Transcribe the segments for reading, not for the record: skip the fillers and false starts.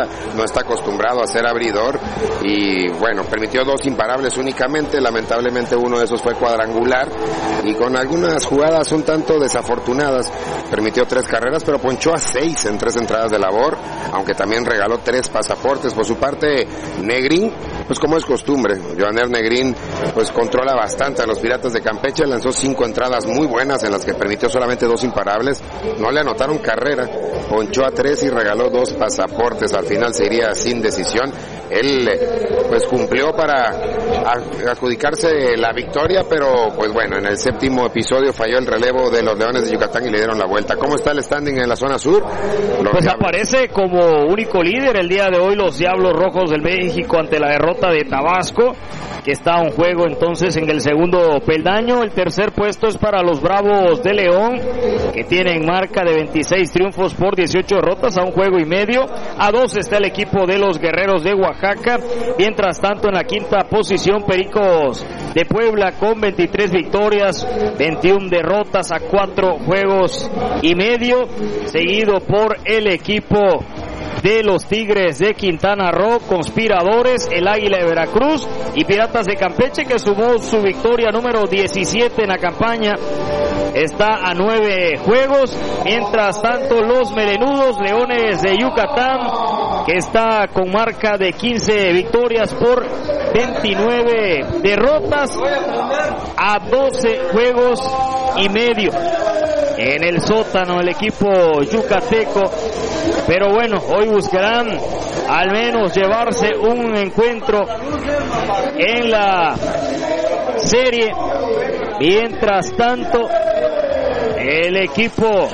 Ponchoa no está acostumbrado a ser abridor y bueno, permitió 2 imparables únicamente, lamentablemente uno de esos fue cuadrangular y con algunas jugadas un tanto desafortunadas, permitió 3 carreras, pero Ponchoa 6 en 3 entradas de labor, aunque también regaló 3 pasaportes. Por su parte, Negrín, pues como es costumbre, Joaner Negrín pues controla bastante a los Piratas de Campeche, lanzó 5 entradas muy buenas en las que permitió solamente 2 imparables, no le anotaron carrera, ponchó a 3 y regaló 2 pasaportes, al final se iría sin decisión. Él pues cumplió para adjudicarse la victoria, pero pues bueno, en el 7º episodio falló el relevo de los Leones de Yucatán y le dieron la vuelta. ¿Cómo está el standing en la zona sur? Pues aparece como único líder el día de hoy los Diablos Rojos del México ante la derrota de Tabasco, que está a un juego entonces en el segundo peldaño. El tercer puesto es para los Bravos de León, que tienen marca de 26 triunfos por 18 derrotas, a un juego y medio. A 2 está el equipo de los Guerreros de Oaxaca. Mientras tanto, en la quinta posición, Pericos de Puebla con 23 victorias, 21 derrotas, a 4 juegos y medio, seguido por el equipo de los Tigres de Quintana Roo, Conspiradores, el Águila de Veracruz y Piratas de Campeche, que sumó su victoria número 17 en la campaña, está a 9 juegos. Mientras tanto, los Melenudos, Leones de Yucatán, que está con marca de 15 victorias por 29 derrotas, a 12 juegos y medio. En el sótano el equipo yucateco, pero bueno, hoy buscarán al menos llevarse un encuentro en la serie. Mientras tanto el equipo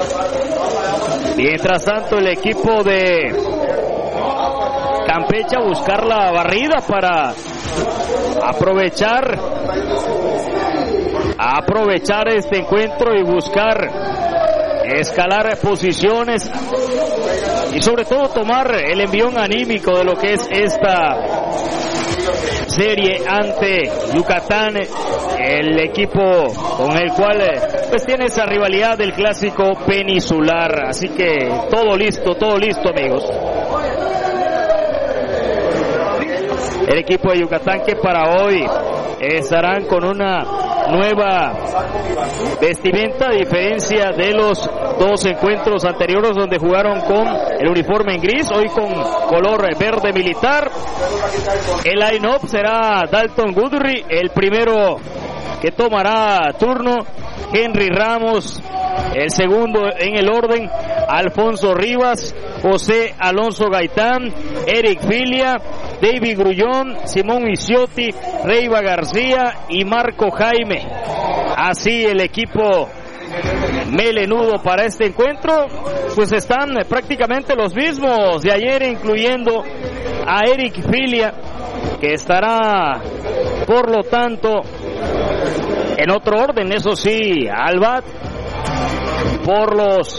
de Campeche a buscar la barrida para aprovechar este encuentro y buscar escalar posiciones y sobre todo tomar el envión anímico de lo que es esta serie ante Yucatán, el equipo con el cual pues tiene esa rivalidad del clásico peninsular. Así que todo listo amigos. El equipo de Yucatán, que para hoy estarán con una nueva vestimenta, a diferencia de los 2 encuentros anteriores donde jugaron con el uniforme en gris, hoy con color verde militar. El line-up será Dalton Guthrie, el primero que tomará turno, Henry Ramos, el segundo en el orden, Alfonso Rivas, José Alonso Gaitán, Eric Filia, David Grullón, Simón Isiotti, Reiva García y Marco Jaime. Así el equipo melenudo para este encuentro, pues están prácticamente los mismos de ayer, incluyendo a Eric Filia, que estará por lo tanto en otro orden, eso sí, al bat por los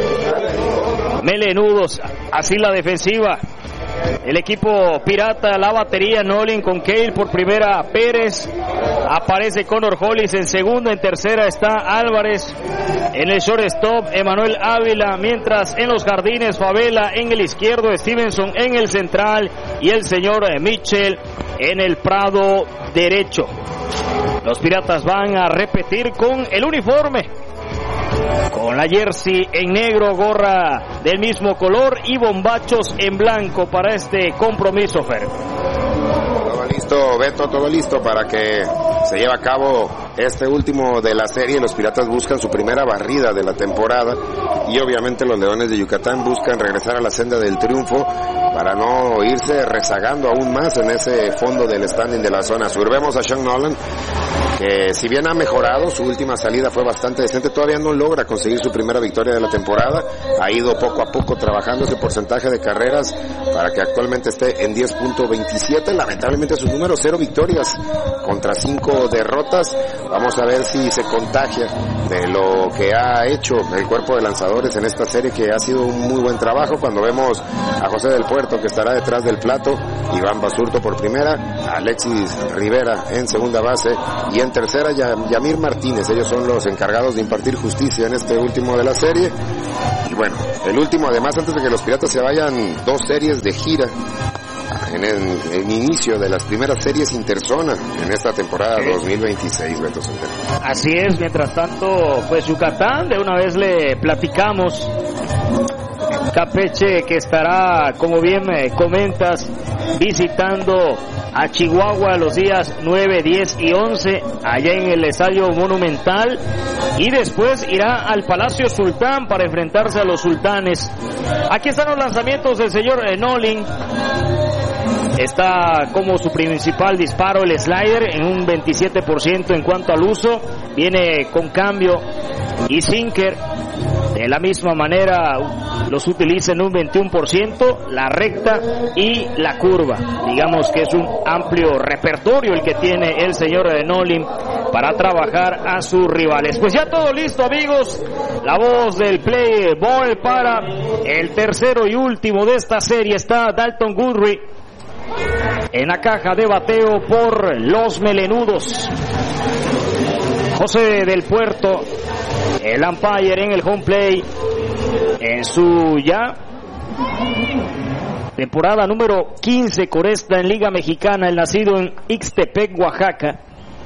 melenudos. Así la defensiva, el equipo pirata, la batería, Nolan con Cale por primera, Pérez, aparece Connor Hollis en segunda, en tercera está Álvarez, en el shortstop Emanuel Ávila, mientras en los jardines Favela, en el izquierdo Stevenson, en el central y el señor Mitchell en el prado derecho. Los Piratas van a repetir con el uniforme, con la jersey en negro, gorra del mismo color y bombachos en blanco para este compromiso, Fer. Todo listo, Beto, todo listo para que se lleve a cabo este último de la serie. Los Piratas buscan su primera barrida de la temporada y obviamente los Leones de Yucatán buscan regresar a la senda del triunfo para no irse rezagando aún más en ese fondo del standing de la zona sur. Vemos a Sean Nolan, que si bien ha mejorado, su última salida fue bastante decente, todavía no logra conseguir su primera victoria de la temporada. Ha ido poco a poco trabajando ese porcentaje de carreras para que actualmente esté en 10.27. Lamentablemente sus números, 0 victorias contra 5 derrotas. Vamos a ver si se contagia de lo que ha hecho el cuerpo de lanzadores en esta serie, que ha sido un muy buen trabajo. Cuando vemos a José del Puerto, que estará detrás del plato, Iván Basurto por primera, Alexis Rivera en segunda base y en tercera Yamir Martínez. Ellos son los encargados de impartir justicia en este último de la serie. Y bueno, el último, además, antes de que los Piratas se vayan, 2 series de gira en el inicio de las primeras series interzona en esta temporada 2026, Beto Centeno. Así es. Mientras tanto, pues Yucatán, de una vez le platicamos. Campeche, que estará, como bien me comentas, visitando a Chihuahua los días 9, 10 y 11 allá en el Estadio Monumental, y después irá al Palacio Sultán para enfrentarse a los Sultanes. Aquí están los lanzamientos del señor Nolan. Está como su principal disparo el slider en un 27% en cuanto al uso. Viene con cambio y sinker. De la misma manera los utiliza en un 21%, la recta y la curva. Digamos que es un amplio repertorio el que tiene el señor Nolan para trabajar a sus rivales. Pues ya todo listo, amigos. La voz del play ball para el tercero y último de esta serie. Está Dalton Guthrie en la caja de bateo por los Melenudos. José del Puerto, el umpire en el home play, en su ya temporada número 15 con esta en Liga Mexicana, el nacido en Ixtepec, Oaxaca.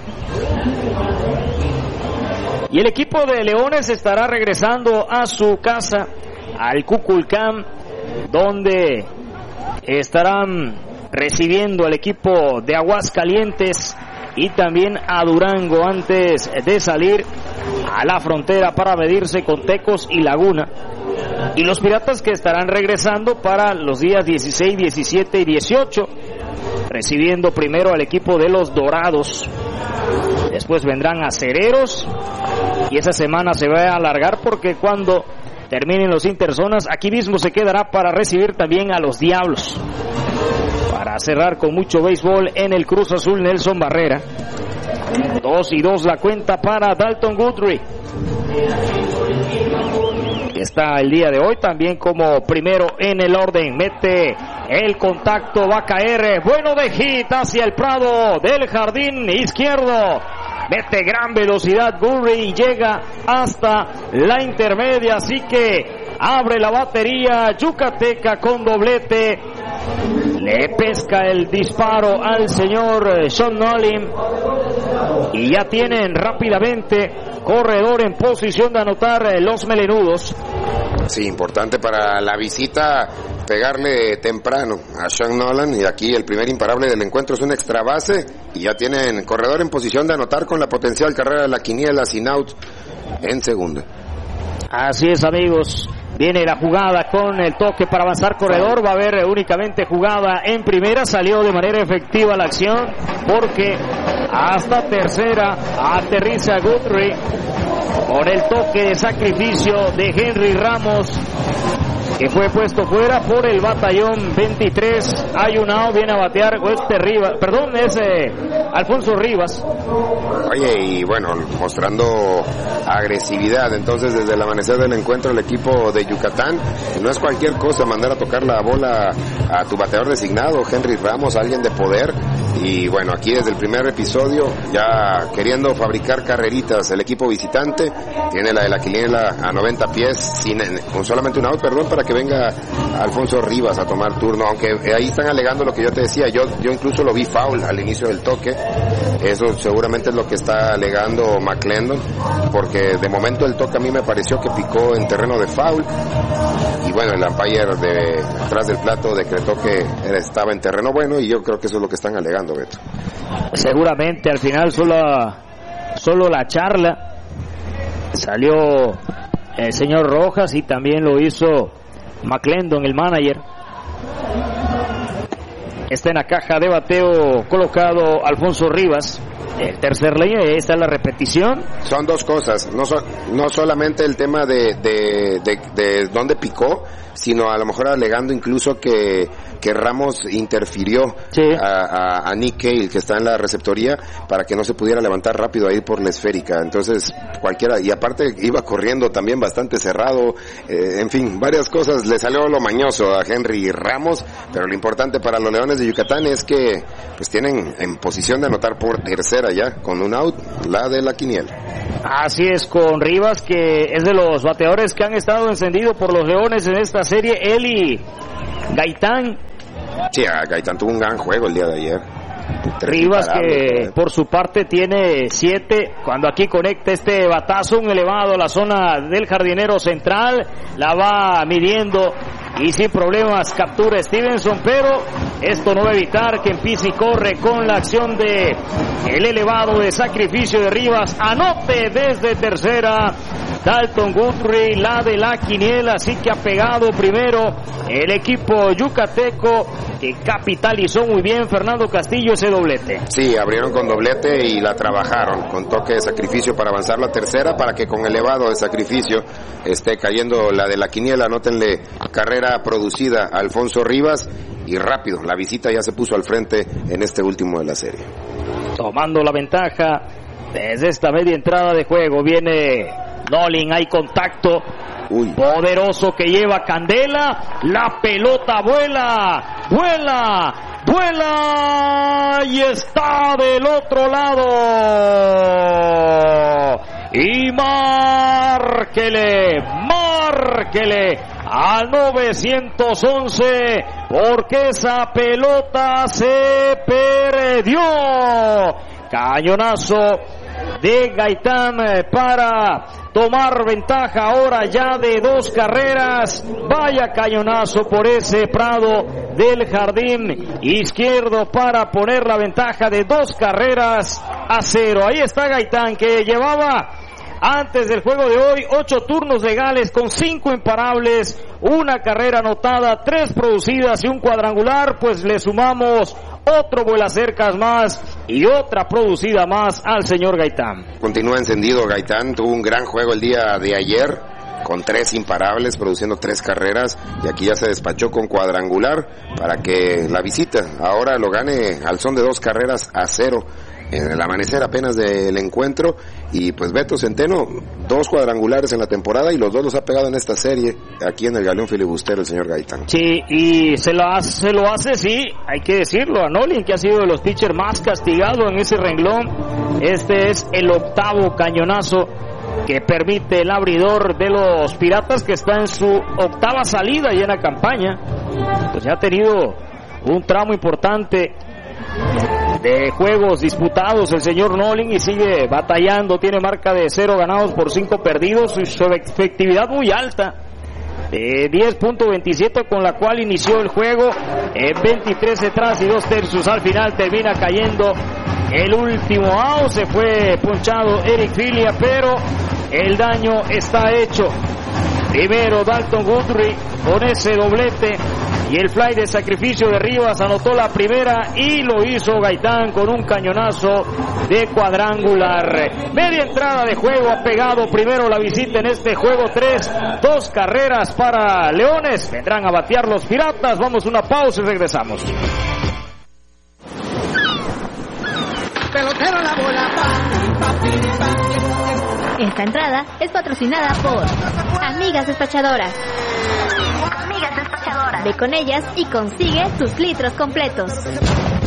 Y el equipo de Leones estará regresando a su casa, al Cuculcán, donde estarán recibiendo al equipo de Aguascalientes y también a Durango antes de salir a la frontera para medirse con Tecos y Laguna. Y los Piratas que estarán regresando para los días 16, 17 y 18, recibiendo primero al equipo de los Dorados. Después vendrán Acereros y esa semana se va a alargar porque cuando terminen los interzonas, aquí mismo se quedará para recibir también a los Diablos. Para cerrar con mucho béisbol en el Cruz Azul Nelson Barrera. 2-2 la cuenta para Dalton Guthrie. Está el día de hoy también como primero en el orden. Mete el contacto, va a caer. Bueno de hit hacia el prado del jardín izquierdo. Mete gran velocidad Guthrie y llega hasta la intermedia. Así que abre la batería yucateca con doblete. Le pesca el disparo al señor Sean Nolan y ya tienen rápidamente corredor en posición de anotar los Melenudos. Sí, importante para la visita pegarle temprano a Sean Nolan, y aquí el primer imparable del encuentro es un extra base y ya tienen corredor en posición de anotar con la potencial carrera de la quiniela sin out en segunda. Así es, amigos. Viene la jugada con el toque para avanzar corredor. Va a haber únicamente jugada en primera. Salió de manera efectiva la acción porque hasta tercera aterriza Guthrie con el toque de sacrificio de Henry Ramos, que fue puesto fuera por el batallón 23. Hay un out, viene a batear Alfonso Rivas. Oye, y bueno, mostrando agresividad entonces desde el amanecer del encuentro el equipo de Yucatán. No es cualquier cosa mandar a tocar la bola a tu bateador designado, Henry Ramos, alguien de poder. Y bueno, aquí desde el primer episodio ya queriendo fabricar carreritas el equipo visitante. Tiene la de la quiniela a 90 pies con solamente un out, para que venga Alfonso Rivas a tomar turno, aunque ahí están alegando lo que yo te decía. Yo incluso lo vi foul al inicio del toque. Eso seguramente es lo que está alegando McClendon, porque de momento el toque a mí me pareció que picó en terreno de foul, y bueno, el umpire de atrás del plato decretó que estaba en terreno bueno, y yo creo que eso es lo que están alegando, Beto. Seguramente al final solo la charla salió el señor Rojas y también lo hizo McClendon, el manager. Está en la caja de bateo colocado Alfonso Rivas. El tercer ley, esta es la repetición. Son dos cosas, no solamente el tema de dónde picó, sino a lo mejor alegando incluso que Ramos interfirió a Nick Cale, que está en la receptoría, para que no se pudiera levantar rápido ahí por la esférica. Entonces cualquiera, y aparte iba corriendo también bastante cerrado, en fin, varias cosas. Le salió lo mañoso a Henry Ramos, pero lo importante para los Leones de Yucatán es que pues tienen en posición de anotar por tercera ya, con un out, la de la quiniela. Así es, con Rivas, que es de los bateadores que han estado encendidos por los Leones en esta serie. Eli Gaitán. Sí, Gaitán tuvo un gran juego el día de ayer. Rivas, que por su parte tiene 7, cuando aquí conecta este batazo, un elevado a la zona del jardinero central, la va midiendo y sin problemas captura Stevenson, pero esto no va a evitar que empiece y corre con la acción de el elevado de sacrificio de Rivas. Anote desde tercera Dalton Guthrie, la de la quiniela, así que ha pegado primero el equipo yucateco, que capitalizó muy bien Fernando Castillo ese doblete. Sí, abrieron con doblete y la trabajaron con toque de sacrificio para avanzar la tercera, para que con elevado de sacrificio esté cayendo la de la quiniela. Anótenle carrera producida a Alfonso Rivas, y rápido, la visita ya se puso al frente en este último de la serie. Tomando la ventaja desde esta media entrada de juego, viene Nolan, hay contacto. Uy. Poderoso que lleva Candela, la pelota vuela, y está del otro lado. Y márquele al 911, porque esa pelota se perdió. Cañonazo de Gaitán para tomar ventaja ahora ya de 2 carreras. Vaya cañonazo por ese prado del jardín izquierdo para poner la ventaja de 2 carreras a 0. Ahí está Gaitán, que llevaba antes del juego de hoy 8 turnos legales con 5 imparables, 1 carrera anotada, 3 producidas y un cuadrangular. Pues le sumamos otro vuelacercas más y otra producida más al señor Gaitán. Continúa encendido Gaitán, tuvo un gran juego el día de ayer, con 3 imparables, produciendo 3 carreras, y aquí ya se despachó con cuadrangular para que la visita ahora lo gane al son de 2 carreras a 0. En el amanecer apenas del encuentro, y pues Beto Centeno, 2 cuadrangulares en la temporada, y los 2 los ha pegado en esta serie, aquí en el Galeón Filibustero, el señor Gaitán. Sí, y se lo hace, sí, hay que decirlo, a Nolan, que ha sido de los pitchers más castigados en ese renglón. Este es el 8º cañonazo que permite el abridor de los Piratas, que está en su 8ª salida ya en la campaña. Pues ya ha tenido un tramo importante de juegos disputados el señor Nolan, y sigue batallando. Tiene marca de 0 ganados por 5 perdidos, su efectividad muy alta, 10.27, con la cual inició el juego, 23 detrás y 2 tercios. Al final termina cayendo el último out, se fue ponchado Eric Filia, pero el daño está hecho. Primero Dalton Guthrie con ese doblete, y el fly de sacrificio de Rivas anotó la primera, y lo hizo Gaitán con un cañonazo de cuadrangular. Media entrada de juego, ha pegado primero la visita en este juego 3, 2 carreras para Leones. Vendrán a batear los Piratas. Vamos a una pausa y regresamos. Pelotero la bola. Esta entrada es patrocinada por Amigas Despachadoras. Ve con ellas y consigue tus litros completos.